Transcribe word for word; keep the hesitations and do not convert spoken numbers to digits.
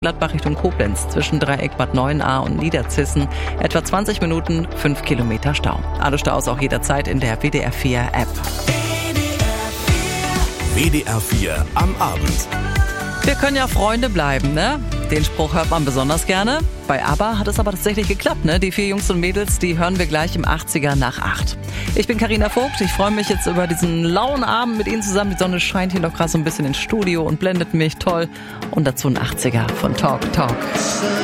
Gladbach Richtung Koblenz zwischen Dreieck Bad Neuenahr und Niederzissen. Etwa zwanzig Minuten, fünf Kilometer Stau. Alle Staus auch jederzeit in der W D R vier App. W D R vier am Abend. Wir können ja Freunde bleiben, ne? Den Spruch hört man besonders gerne. Bei ABBA hat es aber tatsächlich geklappt, ne? Die vier Jungs und Mädels, die hören wir gleich im achtziger nach acht. Ich bin Carina Vogt, ich freue mich jetzt über diesen lauen Abend mit Ihnen zusammen. Die Sonne scheint hier noch gerade so ein bisschen ins Studio und blendet mich toll. Und dazu ein achtziger von Talk Talk.